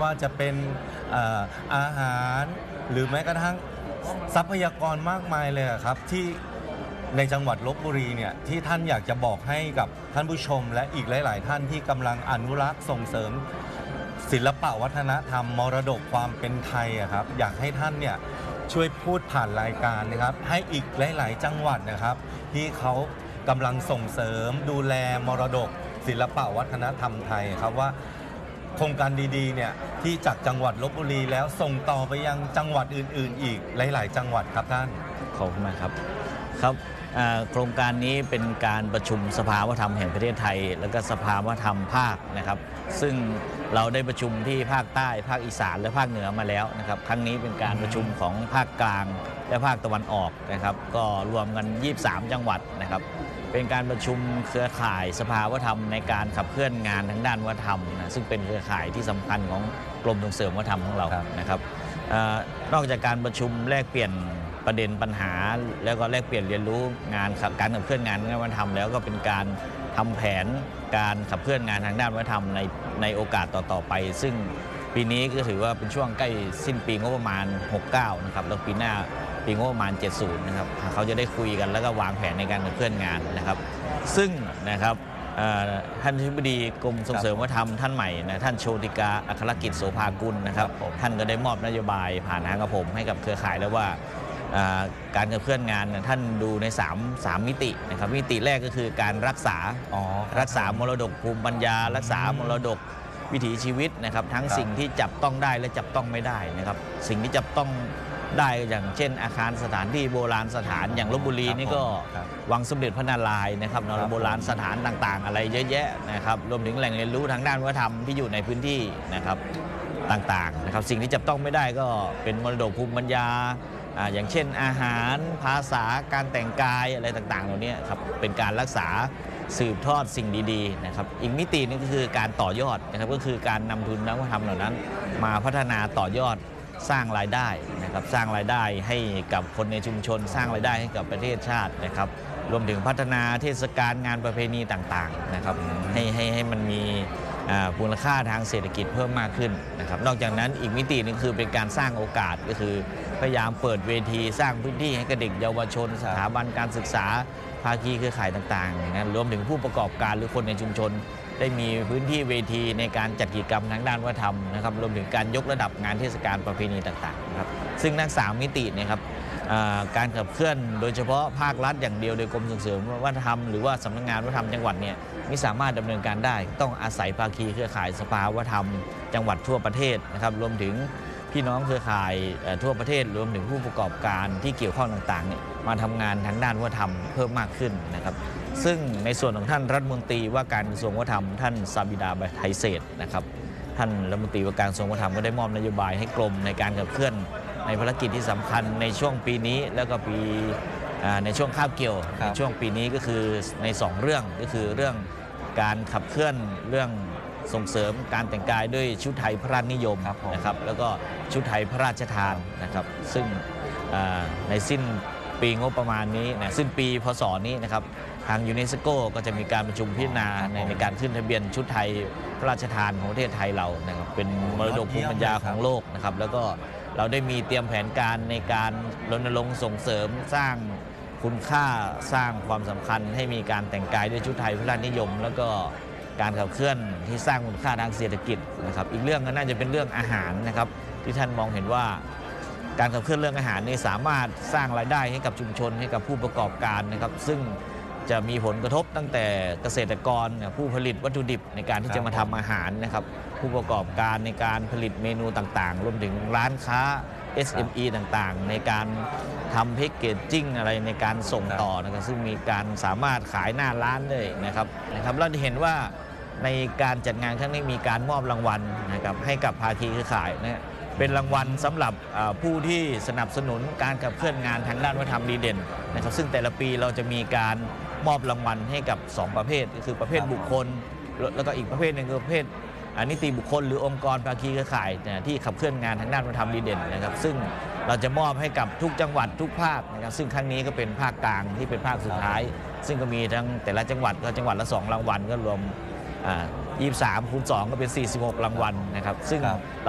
ว่าจะเป็นอาหารหรือแม้กระทั่งทรัพยากรมากมายเลยครับที่ในจังหวัดลพบุรีเนี่ยที่ท่านอยากจะบอกให้กับท่านผู้ชมและอีกหลายๆท่านที่กำลังอนุรักษ์ส่งเสริมศิลปะวัฒนธรรมมรดกความเป็นไทยครับอยากให้ท่านเนี่ยช่วยพูดผ่านรายการนะครับให้อีกหลายๆจังหวัดนะครับที่เขากำลังส่งเสริมดูแลมรดกศิลปะวัฒนธรรมไทยครับว่าโครงการดีๆเนี่ยที่จากจังหวัดลพบุรีแล้วส่งต่อไปยังจังหวัดอื่นๆอีกหลายๆจังหวัดครับท่านขอบคุณมากครับครับโครงการนี้เป็นการประชุมสภาวัฒนธรรมแห่งประเทศไทยแล้วก็สภาวัฒนธรรมภาคนะครับซึ่งเราได้ประชุมที่ภาคใต้ภาคอีสานและภาคเหนือมาแล้วนะครับครั้งนี้เป็นการประชุมของภาคกลางและภาคตะวันออกนะครับก็รวมกัน23จังหวัดนะครับเป็นการประชุมเครือข่ายสภาวัฒนธรรมในการขับเคลื่อนงานทางด้านวัฒนธรรมนะซึ่งเป็นเครือข่ายที่สำคัญของกรมส่งเสริมวัฒนธรรมของเรานะครับนอกจากการประชุมแลกเปลี่ยนประเด็นปัญหาแล้วก็แลกเปลี่ยนเรียนรู้งานการขับเคลื่อนงานวัฒนธรรมแล้วก็เป็นการทำแผนการขับเคลื่อนงานทางด้านวัฒนธรรมในโอกาสต่อไปซึ่งปีนี้ก็ถือว่าเป็นช่วงใกล้สิ้นปีงบประมาณ69นะครับแล้วปีหน้าปีงบประมาณ70นะครับเขาจะได้คุยกันแล้วก็วางแผนในการขับเคลื่อนงานนะครับซึ่งนะครับท่านอธิบดีกรมส่งเสริมวัฒนธรรมท่านใหม่นะท่านโชติกาอัครกิจโสภากุลนะครับท่านก็ได้มอบนโยบายผ่านทางกระผมให้กับเครือข่ายแล้วว่าการขับเคลื่อนงานท่านดูใน3มิตินะครับมิติแรกก็คือการรักษามรดกภูมิปัญญารักษามรดกวิถีชีวิตนะครับทั้งสิ่งที่จับต้องได้และจับต้องไม่ได้นะครับสิ่งที่จับต้องได้อย่างเช่นอาคารสถานที่โบราณสถานอย่างลพบุรีนี่ก็วังสมเด็จพระนารายณ์นะครับโบราณสถานต่างๆอะไรเยอะแยะนะครับรวมถึงแหล่งเรียนรู้ทางด้านวัฒนธรรมที่อยู่ในพื้นที่นะครับต่างๆนะครับสิ่งที่จับต้องไม่ได้ก็เป็นมรดกภูมิปัญญาอย่างเช่นอาหารภาษาการแต่งกายอะไรต่างๆเหล่านี้ครับเป็นการรักษาสืบทอดสิ่งดีๆนะครับอีกมิตินึงก็คือการต่อยอดนะครับก็คือการนำทุนวัฒนธรรมเหล่านั้นมาพัฒนาต่อยอดสร้างรายได้นะครับสร้างรายได้ให้กับคนในชุมชนสร้างรายได้ให้กับประเทศชาตินะครับรวมถึงพัฒนาเทศกาลงานประเพณีต่างๆนะครับให้มันมีมูลค่าทางเศรษฐกิจเพิ่มมากขึ้นนะครับนอกจากนั้นอีกมิตินึงคือเป็นการสร้างโอกาสก็คือพยายามเปิดเวทีสร้างพื้นที่ให้กับเด็กเยาวชนสถาบันการศึกษาภาคีเครือข่ายต่างๆนะรวมถึงผู้ประกอบการหรือคนในชุมชนได้มีพื้นที่เวทีในการจัดกิจกรรมทางด้านวัฒนธรรมนะครับรวมถึงการยกระดับงานเทศกาลประเพณีต่างๆนะครับซึ่งทั้ง3มิตินะครับการขับเคลื่อนโดยเฉพาะภาครัฐอย่างเดียวโดยกรมส่งเสริมวัฒนธรรมหรือว่าสำนักงานวัฒนธรรมจังหวัดเนี่ยไม่สามารถดำเนินการได้ต้องอาศัยภาคีเครือข่ายสภาวัฒนธรรมจังหวัดทั่วประเทศนะครับรวมถึงพี่น้องเครือข่ายทั่วประเทศรวมถึงผู้ประกอบการที่เกี่ยวข้องต่างๆเนี่ยมาทำงานทางด้านวัฒนธรรมเพิ่มมากขึ้นนะครับซึ่งในส่วนของท่านรัฐมนตรีว่าการกระทรวงวัฒนธรรมท่านสาบิดาไทยเศรษฐ์นะครับท่านรัฐมนตรีว่าการกระทรวงวัฒนธรรมก็ได้มอบนโยบายให้กรมในการขับเคลื่อนในภารกิจที่สำคัญในช่วงปีนี้แล้วก็ปีในช่วงคาบเกี่ยวในช่วงปีนี้ก็คือใน2เรื่องก็คือเรื่องการขับเคลื่อนเรื่องส่งเสริมการแต่งกายด้วยชุดไทยพระราชนิยมนะครับแล้วก็ชุดไทยพระราชทานนะครับซึ่งในสิ้นปีงบประมาณนี้นะสิ้นปีพศนี้นะครับทางยูเนสโกก็จะมีการประชุมพิจารณาในการขึ้นทะเบียนชุดไทยพระราชทานของประเทศไทยเรานะครับเป็นมรดกภูมิปัญญาของโลกนะครับแล้วก็เราได้มีเตรียมแผนการในการรณรงค์ส่งเสริมสร้างคุณค่าสร้างความสำคัญให้มีการแต่งกายด้วยชุดไทยพระราชนิยมแล้วก็การขับเคลื่อนที่สร้างมูลค่าทางเศรษฐกิจนะครับอีกเรื่องก็น่าจะเป็นเรื่องอาหารนะครับที่ท่านมองเห็นว่าการขับเคลื่อนเรื่องอาหารนี่สามารถสร้างรายได้ให้กับชุมชนให้กับผู้ประกอบการนะครับซึ่งจะมีผลกระทบตั้งแต่เกษตรกรผู้ผลิตวัตถุดิบในการที่จะมาทำอาหารนะครับผู้ประกอบการในการผลิตเมนูต่างๆรวมถึงร้านค้า SME ต่างๆในการทำแพ็กเกจจิ้งอะไรในการส่งต่อนะครับซึ่งมีการสามารถขายหน้าร้านได้นะครับเราเห็นว่าในการจัดงานครั้งนี้มีการมอบรางวัลนะครับให้กับภาคีเครือข่ายนะเป็นรางวัลสำหรับผู้ที่สนับสนุนการขับเคลื่อนงานทางด้านวัฒนธรรมดีเด่นนะครับซึ่งแต่ละปีเราจะมีการมอบรางวัลให้กับ2ประเภทก็คือประเภทบุคคลแล้วก็อีกประเภทหนึ่งคือประเภทนิติบุคคลหรือองค์กรภาคีเครือข่ายที่ขับเคลื่อนงานทางด้านวัฒนธรรมดีเด่นนะครับซึ่งเราจะมอบให้กับทุกจังหวัดทุกภาคนะครับซึ่งครั้งนี้ก็เป็นภาคกลางที่เป็นภาคสุดท้ายซึ่งก็มีทั้งแต่ละจังหวัดก็จังหวัดละ2รางวัลก็รวม23 คูณ 2ก็เป็น46รางวัลนะครับซึ่งเรา